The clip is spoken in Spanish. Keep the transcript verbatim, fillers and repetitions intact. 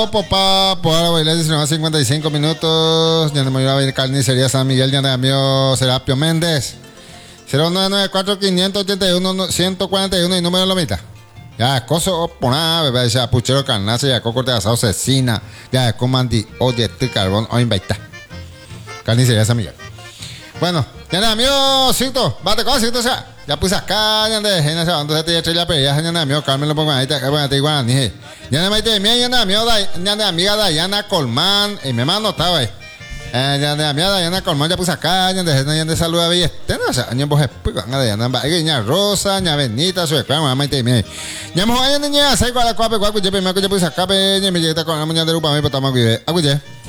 Papá, por ahora bailar diecinueve a cincuenta y cinco minutos. Ya no me iba a ver carnicería San Miguel, ya de amigo Serapio Méndez. cero nueve nueve cuatro cinco ocho uno uno cuatro uno y número de lomita. Ya, coso opona, bebé, ya puchero carnace, ya coco de asado cecina, ya comandi, oye, tu carbón, o invita. Carnicería San Miguel. Bueno, ya de amigo Cito, bate con Cito, o sea. Ya puse acá, ya de gente se va a te estrella pero ya ya amigo Carmen lo pongo ahí, bueno, te igual ni. Ya de maite mía, ya de amigo ya de amiga Dayana Colmán, y me mano estaba ahí. Eh, ya de amiga Dayana Colmán ya puse acá, ya de gente ya de saluda bellete, no sé, ya vos pues van a Dayana, ya Rosa, ya Benita, su claro, maite mía. Ya me voy a niña, sai con la cuapa, cuapa, ya me ya puse acá, ya me llega con la muñeca de rupa, me potamos aquí, acuye.